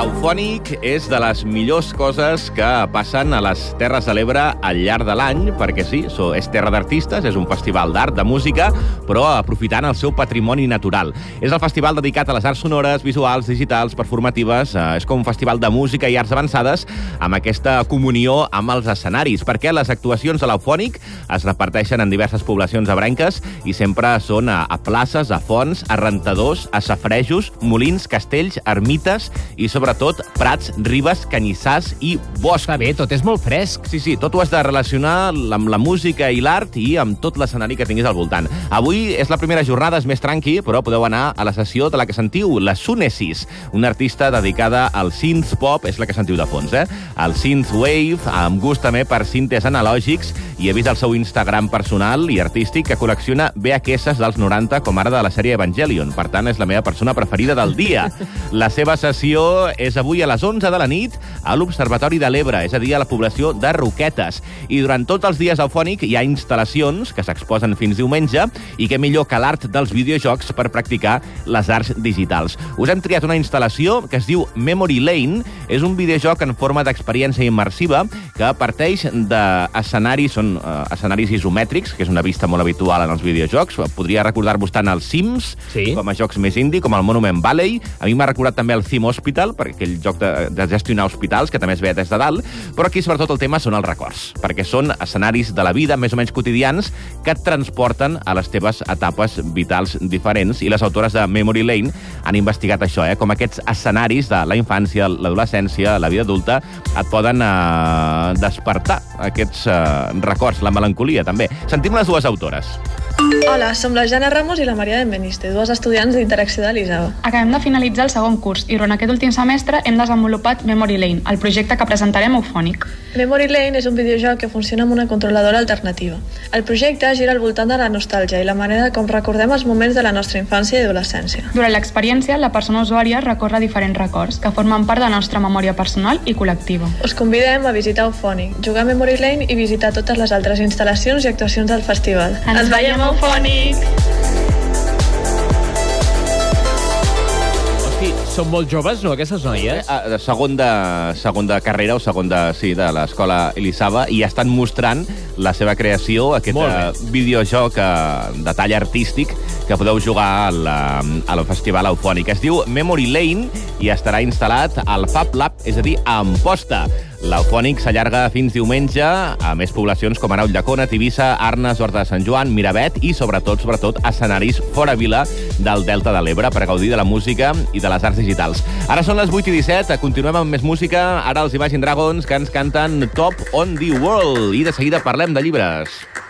L'Eufònic és de les millors coses que passen a les Terres de l'Ebre al llarg de l'any, perquè sí, és terra d'artistes, és un festival d'art, de música, però aprofitant el seu patrimoni natural. És el festival dedicat a les arts sonores, visuals, digitals, performatives, és com un festival de música i arts avançades amb aquesta comunió amb els escenaris, perquè les actuacions de l'Eufònic es reparteixen en diverses poblacions ebrenques i sempre són a places, a fonts, a rentadors, a safaretjos, molins, castells, ermites i, sobretot, prats, ribes, canyissars i bosc. Està bé, tot és molt fresc. Sí, tot ho has de relacionar amb la música i l'art i amb tot l'escenari que tinguis al voltant. Avui és la primera jornada, és més tranqui, però podeu anar a la sessió de la que sentiu, la Sunesis, una artista dedicada al synth pop, és la que sentiu de fons, el synth wave, amb gust també per cintes analògics, i he vist el seu Instagram personal i artístic que col·lecciona VHS dels 90, com ara de la sèrie Evangelion. Per tant, és la meva persona preferida del dia. La seva sessió és avui a les 11 de la nit a l'Observatori de l'Ebre, és a dir, a la població de Roquetes. I durant tots els dies Eufònic hi ha instal·lacions que s'exposen fins diumenge i què millor que l'art dels videojocs per practicar les arts digitals. Us hem triat una instal·lació que es diu Memory Lane. És un videojoc en forma d'experiència immersiva que parteix d'escenaris, són escenaris isomètrics, que és una vista molt habitual en els videojocs. Podria recordar-vos tant els Sims, com a jocs més indie, com el Monument Valley. A mi m'ha recordat també el Theme Hospital, perquè aquell joc de gestionar hospitals, que també es ve des de dalt, però aquí sobretot el tema són els records, perquè són escenaris de la vida més o menys quotidians que et transporten a les teves etapes vitals diferents, i les autores de Memory Lane han investigat això, com aquests escenaris de la infància, l'adolescència, la vida adulta, et poden despertar aquests records, la melancolia també. Sentim les dues autores. Hola, som la Jana Ramos i la Maria Benveniste, dues estudiants d'interacció de l'ISAO. Acabem de finalitzar el segon curs i durant aquest últim semestre hem desenvolupat Memory Lane, el projecte que presentarem a Eufònic. Memory Lane és un videojoc que funciona amb una controladora alternativa. El projecte gira al voltant de la nostàlgia i la manera com recordem els moments de la nostra infància i adolescència. Durant l'experiència, la persona usuària recorre diferents records que formen part de la nostra memòria personal i col·lectiva. Us convidem a visitar Eufònic, jugar a Memory Lane i visitar totes les altres instal·lacions i actuacions del festival. Ens veiem a Eufònic! Hosti, són molt joves, no, aquestes noies? Segon de carrera o segon de l'escola Elisava, i estan mostrant la seva creació, aquest videojoc de tall artístic que podeu jugar al Festival Eufònic. Es diu Memory Lane i estarà instal·lat al Fab Lab, és a dir, a Amposta. L'Eufònic s'allarga fins diumenge a més poblacions com ara Ulldecona, Tivissa, Arnes, Horta de Sant Joan, Miravet i, sobretot, escenaris fora vila del Delta de l'Ebre per gaudir de la música i de les arts digitals. Ara són les 8:17, continuem amb més música. Ara els Imagine Dragons, que ens canten Top on the World. I de seguida parlem de llibres.